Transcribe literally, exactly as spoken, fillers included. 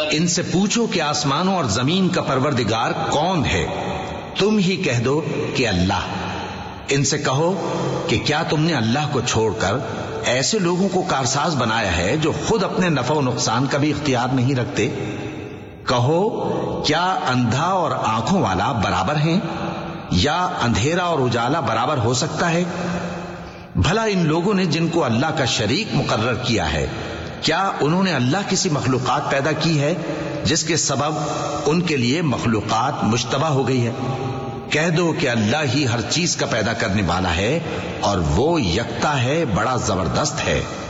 इनसे पूछो कि आसमानों और जमीन का परवरदिगार कौन है, तुम ही कह दो कि अल्लाह। इनसे कहो कि क्या तुमने अल्लाह को छोड़कर ऐसे लोगों को कारसाज बनाया है जो खुद अपने नफा नुकसान का भी इख्तियार नहीं रखते? कहो, क्या अंधा और आंखों वाला बराबर हैं, या अंधेरा और उजाला बराबर हो सकता है? भला इन लोगों ने जिनको अल्लाह का शरीक मुकर्रर किया है, क्या उन्होंने अल्लाह किसी मखलूकात पैदा की है जिसके सबब उनके लिए मखलूकात मुश्तबा हो गई है? कह दो कि अल्लाह ही हर चीज का पैदा करने वाला है और वो यकता है, बड़ा जबरदस्त है।